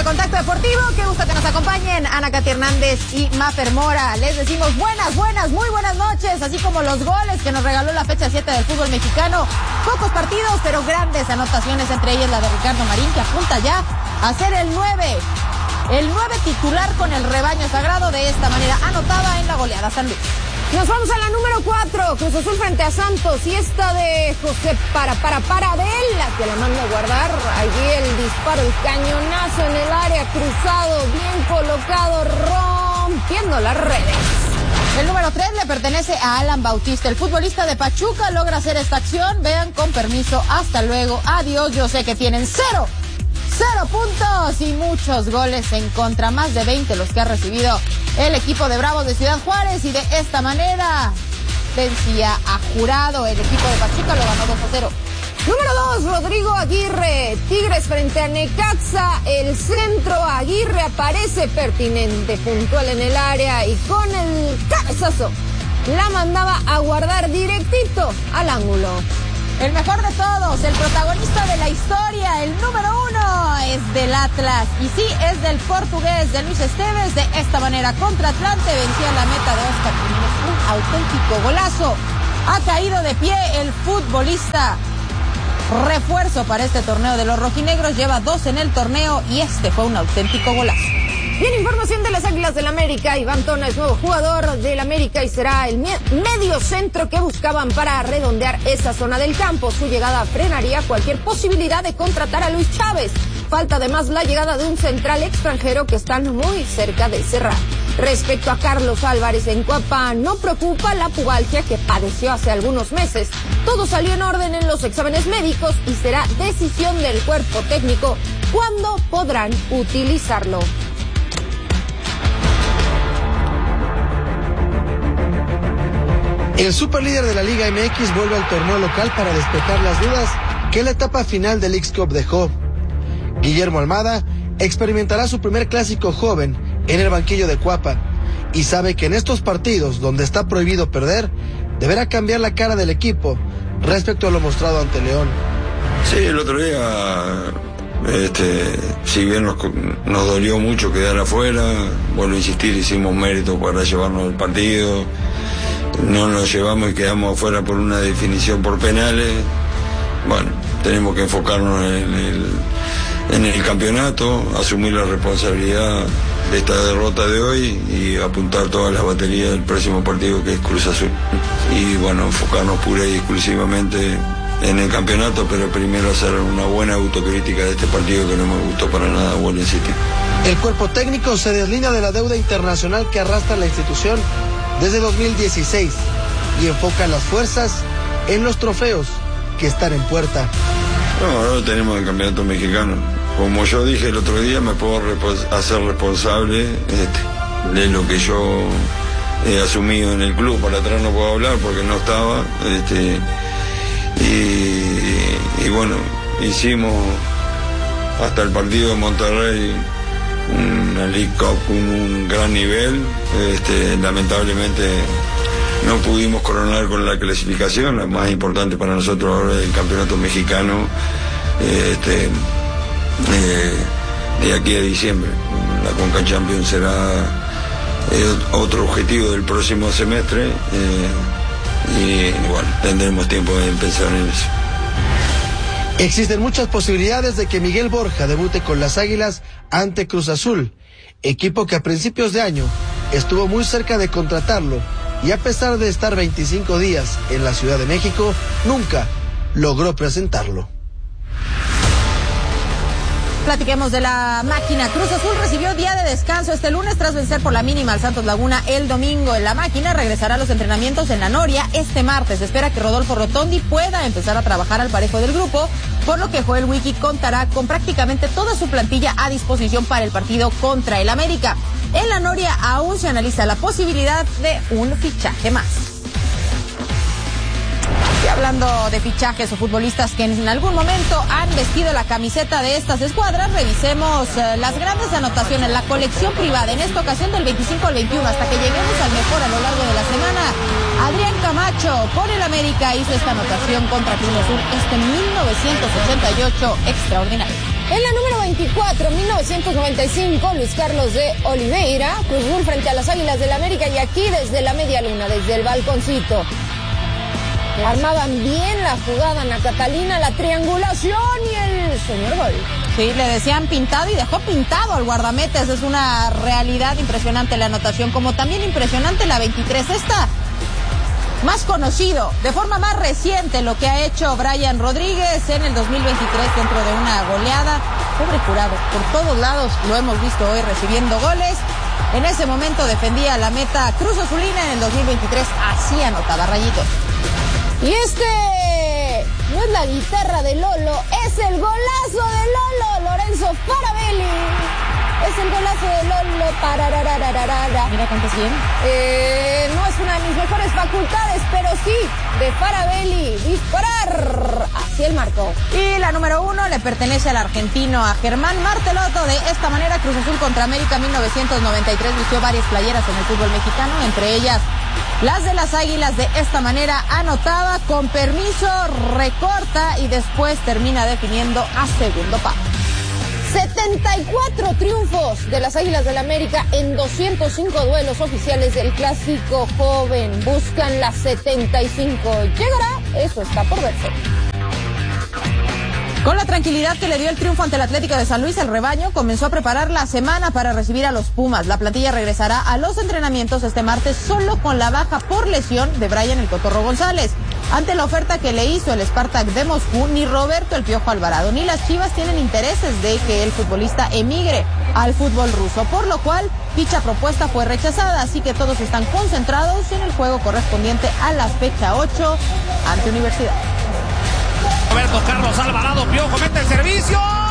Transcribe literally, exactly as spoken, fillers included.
Contacto Deportivo, qué gusto que nos acompañen Ana Katy Hernández y Mafer Mora. Les decimos buenas, buenas, muy buenas noches, así como los goles que nos regaló la fecha siete del fútbol mexicano. Pocos partidos, pero grandes anotaciones, entre ellas la de Ricardo Marín, que apunta ya a ser el nueve, el nueve titular con el rebaño sagrado. De esta manera anotaba en la goleada San Luis. Nos vamos a la número cuatro, Cruz Azul frente a Santos, y esta de José para, para, para de él, la que la manda a guardar. Allí el disparo, el cañonazo en el área, cruzado, bien colocado, rompiendo las redes. El número tres le pertenece a Alan Bautista, el futbolista de Pachuca logra hacer esta acción. Vean, con permiso, hasta luego, adiós. Yo sé que tienen cero. Cero puntos y muchos goles en contra, más de veinte los que ha recibido el equipo de Bravos de Ciudad Juárez, y de esta manera vencía a Jurado. El equipo de Pachuca lo ganó dos a cero. Número dos, Rodrigo Aguirre, Tigres frente a Necaxa, el centro, Aguirre aparece pertinente, puntual en el área y con el cabezazo la mandaba a guardar directito al ángulo. El mejor de todos, el protagonista de la historia, el número uno, es del Atlas. Y sí, es del portugués, de Luis Esteves. De esta manera, contra Atlante, vencía la meta de Oscar Jiménez. Un auténtico golazo. Ha caído de pie el futbolista. Refuerzo para este torneo de los rojinegros. Lleva dos en el torneo y este fue un auténtico golazo. Bien, información de las Águilas del América. Iván Tona es nuevo jugador del América y será el medio centro que buscaban para redondear esa zona del campo. Su llegada frenaría cualquier posibilidad de contratar a Luis Chávez. Falta además la llegada de un central extranjero que están muy cerca de cerrar. Respecto a Carlos Álvarez en Cuapa, no preocupa la pubalgia que padeció hace algunos meses. Todo salió en orden en los exámenes médicos y será decisión del cuerpo técnico cuándo podrán utilizarlo. El superlíder de la Liga M X vuelve al torneo local para despejar las dudas que la etapa final del Leagues Cup dejó. Guillermo Almada experimentará su primer clásico joven en el banquillo de Cuapa y sabe que en estos partidos donde está prohibido perder, deberá cambiar la cara del equipo respecto a lo mostrado ante León. Sí, el otro día, este, si bien nos, nos dolió mucho quedar afuera, vuelvo a insistir, hicimos mérito para llevarnos el partido. No nos llevamos y quedamos afuera por una definición por penales. Bueno, tenemos que enfocarnos en el, en el campeonato, asumir la responsabilidad de esta derrota de hoy y apuntar todas las baterías del próximo partido, que es Cruz Azul. Y bueno, enfocarnos pura y exclusivamente en el campeonato, pero primero hacer una buena autocrítica de este partido que no me gustó para nada, vuelvo a insistir. El cuerpo técnico se deslinda de la deuda internacional que arrastra la institución desde dos mil dieciséis y enfoca las fuerzas en los trofeos que están en puerta. No, ahora tenemos el campeonato mexicano. Como yo dije el otro día, me puedo repos- hacer responsable este, de lo que yo he asumido en el club. Para atrás no puedo hablar porque no estaba. Este, y, y bueno, hicimos hasta el partido de Monterrey una League Cup con un gran nivel. Este, lamentablemente no pudimos coronar con la clasificación. La más importante para nosotros ahora es el campeonato mexicano, este, eh, de aquí a diciembre. La Conca Champions será eh, otro objetivo del próximo semestre, eh, y bueno, tendremos tiempo de pensar en eso. Existen muchas posibilidades de que Miguel Borja debute con las Águilas ante Cruz Azul, equipo que a principios de año estuvo muy cerca de contratarlo y a pesar de estar veinticinco días en la Ciudad de México, nunca logró presentarlo. Platiquemos de la máquina. Cruz Azul recibió día de descanso este lunes tras vencer por la mínima al Santos Laguna el domingo. En la máquina regresará a los entrenamientos en la Noria este martes. Se espera que Rodolfo Rotondi pueda empezar a trabajar al parejo del grupo, por lo que Joel Wiki contará con prácticamente toda su plantilla a disposición para el partido contra el América. En la Noria aún se analiza la posibilidad de un fichaje más. Y hablando de fichajes o futbolistas que en algún momento han vestido la camiseta de estas escuadras, revisemos eh, las grandes anotaciones, la colección privada, en esta ocasión del veinticinco al veintiuno, hasta que lleguemos al mejor a lo largo de la semana. Adrián Camacho, por el América, hizo esta anotación contra Cruz Azul este mil novecientos ochenta y ocho, extraordinario. En la número veinticuatro, mil novecientos noventa y cinco, Luis Carlos de Oliveira, Cruz Azul frente a las Águilas del América, y aquí desde la media luna, desde el balconcito. Armaban bien la jugada Ana Catalina, la triangulación y el señor gol. Sí, le decían pintado y dejó pintado al guardametes. Es una realidad impresionante la anotación, como también impresionante la veintitrés. Esta, más conocido, de forma más reciente, lo que ha hecho Brian Rodríguez en el dos mil veintitrés dentro de una goleada. Pobre Jurado, por todos lados lo hemos visto hoy recibiendo goles. En ese momento defendía la meta Cruz Azulina, en el dos mil veintitrés así anotaba Rayitos. Y este no es la guitarra de Lolo, es el golazo de Lolo, Lorenzo Farabelli. Es el golazo de Lolo, parararararara. Mira cuántos bien. Eh, no es una de mis mejores facultades, pero sí, de Farabelli, disparar hacia el marco. Y la número uno le pertenece al argentino, a Germán Martelotto. De esta manera, Cruz Azul contra América mil novecientos noventa y tres vistió varias playeras en el fútbol mexicano, entre ellas las de las Águilas. De esta manera anotaba, con permiso, recorta y después termina definiendo a segundo palo. setenta y cuatro triunfos de las Águilas del América en doscientos cinco duelos oficiales del Clásico Joven. Buscan las setenta y cinco. ¿Llegará? Eso está por verse. Con la tranquilidad que le dio el triunfo ante el Atlético de San Luis, el rebaño comenzó a preparar la semana para recibir a los Pumas. La plantilla regresará a los entrenamientos este martes solo con la baja por lesión de Brian el Cotorro González. Ante la oferta que le hizo el Spartak de Moscú, ni Roberto el Piojo Alvarado ni las Chivas tienen intereses de que el futbolista emigre al fútbol ruso, por lo cual dicha propuesta fue rechazada, así que todos están concentrados en el juego correspondiente a la fecha ocho ante Universidad. Roberto Carlos Alvarado, Piojo mete el servicio.